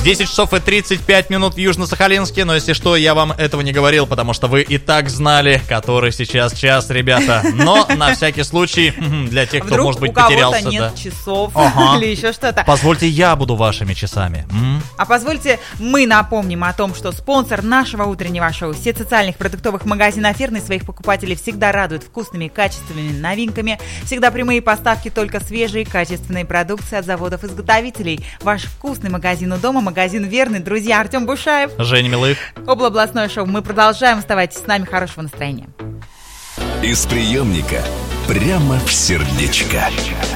10 часов и 35 минут в Южно-Сахалинске, но если что, я вам этого не говорил, потому что вы и так знали, который сейчас час, ребята. Но на всякий случай, для тех, кто, может быть, потерялся. Вдруг у кого-то нет часов или еще что-то. Позвольте, я буду вашими часами. А позвольте, мы напомним о том, что спонсор нашего утреннего шоу, сеть социальных продуктовых магазинов «Ферный» своих покупателей всегда радует вкусными, качественными новинками. Всегда прямые поставки только свежей, качественной продукции от заводов-изготовителей. Ваш вкусный магазин у дома, магазин «Верный». Друзья, Артем Бушаев, Женя Милых. Областное шоу. Мы продолжаем. Оставайтесь с нами. Хорошего настроения. Из приемника прямо в сердечко.